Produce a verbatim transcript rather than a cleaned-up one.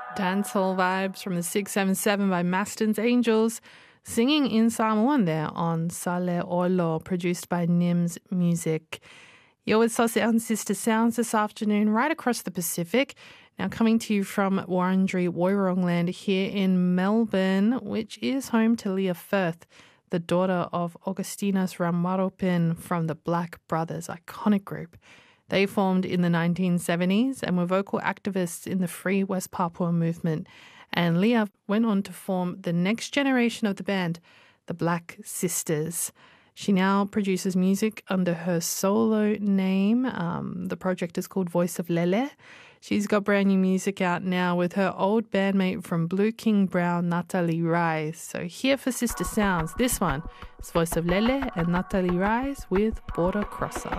Dancehall vibes from the six seven seven by Maston's Angels, singing in Samoan there on Sale Olo, produced by Nims Music. You're with Saucy and Sister Sounds this afternoon, right across the Pacific. Now coming to you from Wurundjeri Woiwurrung land here in Melbourne, which is home to Leah Firth, the daughter of Augustinus Ramarupin from the Black Brothers iconic group. They formed in the nineteen seventies and were vocal activists in the Free West Papua movement. And Leah went on to form the next generation of the band, the Black Sisters. She now produces music under her solo name. Um, the project is called Voice of Lele. She's got brand new music out now with her old bandmate from Blue King Brown, Natalie Rise. So here for Sister Sounds, this one is Voice of Lele and Natalie Rise with Border Crosser.